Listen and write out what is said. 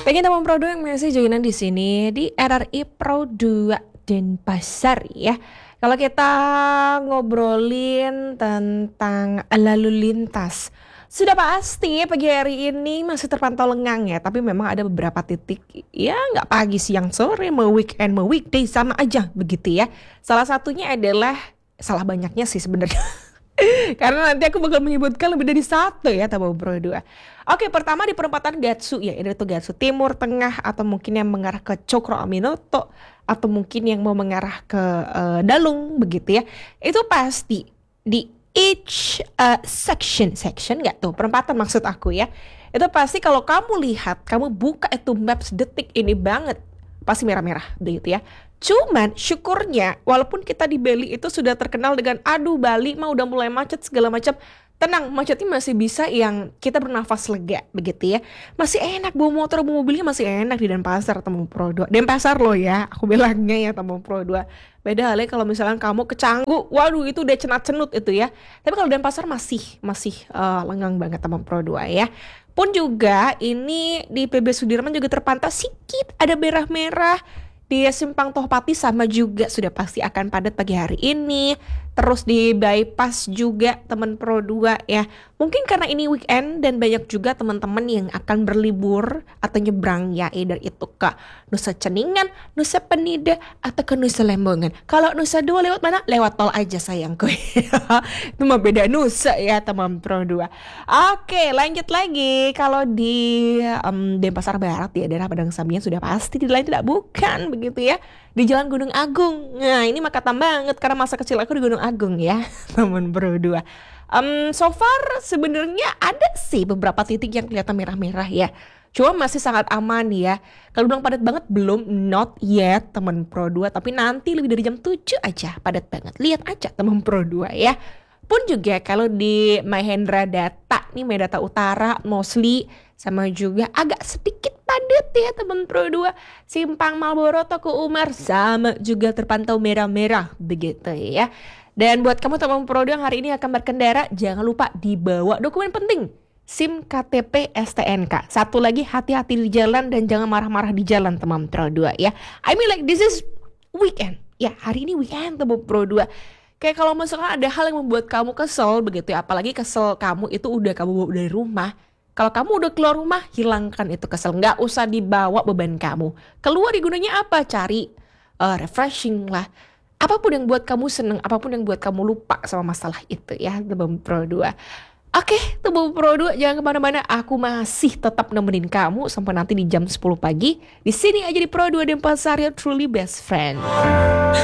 Pengen teman Pro 2 yang masih joinan di sini di RRI Pro 2 Denpasar ya. Kalau kita ngobrolin tentang lalu lintas, sudah pasti pagi hari ini masih terpantau lengang ya. Tapi memang ada beberapa titik ya nggak pagi, siang, sore, mau weekend, mau weekday sama aja begitu ya. Salah satunya adalah, salah banyaknya sih sebenarnya. Karena nanti aku bakal menyebutkan lebih dari satu ya Teman Pro 2. Oke, pertama di perempatan Gatsu ya, ini tuh Gatsu Timur, Tengah, atau mungkin yang mengarah ke Cokro Aminoto, atau mungkin yang mau mengarah ke Dalung begitu ya. Itu pasti di each section nggak tuh, perempatan maksud aku ya. Itu pasti kalau kamu lihat, kamu buka itu maps detik ini banget, pasti merah-merah begitu ya. Cuman syukurnya walaupun kita di Bali itu sudah terkenal dengan aduh Bali mah udah mulai macet segala macam, tenang, macetnya masih bisa yang kita bernafas lega begitu ya. Masih enak bawa motor, bawa mobilnya masih enak di Denpasar Teman Pro 2. Denpasar loh ya, aku bilangnya ya Teman Pro 2. Beda halnya kalau misalnya kamu ke Canggu, waduh itu udah cenat-cenut itu ya. Tapi kalau Denpasar masih lengang banget Teman Pro 2 ya. Pun juga ini di PB Sudirman juga terpantau sedikit ada merah-merah. Di Simpang Tohpati sama juga sudah pasti akan padat pagi hari ini. Terus di bypass juga Teman Pro 2 ya. Mungkin karena ini weekend dan banyak juga teman-teman yang akan berlibur atau nyebrang ya, either itu ke Nusa Ceningan, Nusa Penida, atau ke Nusa Lembongan. Kalau Nusa Dua lewat mana? Lewat tol aja sayangku. Itu mah beda Nusa ya Teman Pro 2. Oke, lanjut lagi. Kalau di Denpasar Barat ya, daerah Padang Sambian sudah pasti di lain tidak bukan begitu ya. Di Jalan Gunung Agung. Nah ini mah kata banget karena masa kecil aku di Gunung Agung ya Teman Pro 2. So far sebenarnya ada sih beberapa titik yang kelihatan merah-merah ya. Cuma masih sangat aman ya. Kalau bilang padat banget belum, not yet Teman Pro 2. Tapi nanti lebih dari jam 7 aja padat banget. Lihat aja Teman Pro 2 ya. Pun juga kalau di Mahendra Data nih, Medata Utara mostly sama juga agak sedikit padat ya Teman Pro 2. Simpang Malboro Toko Umar sama juga terpantau merah-merah begitu ya. Dan buat kamu Teman Pro 2 yang hari ini akan berkendara, jangan lupa dibawa dokumen penting, SIM, KTP, STNK. Satu lagi, hati-hati di jalan dan jangan marah-marah di jalan Teman Pro 2 ya. I mean like this is weekend. Ya, hari ini weekend Teman Pro 2. Kayak kalau misalkan ada hal yang membuat kamu kesel begitu ya, apalagi kesel kamu itu udah kamu bawa dari rumah. Kalau kamu udah keluar rumah, hilangkan itu kesel. Nggak usah dibawa beban kamu. Keluar di gunanya apa? Cari refreshing lah. Apapun yang buat kamu seneng, apapun yang buat kamu lupa sama masalah itu ya, Teman Pro 2. Oke, Teman Pro 2 jangan kemana-mana. Aku masih tetap nemenin kamu sampai nanti di jam 10 pagi. Di sini aja di Pro 2 Denpasar, your truly best friend.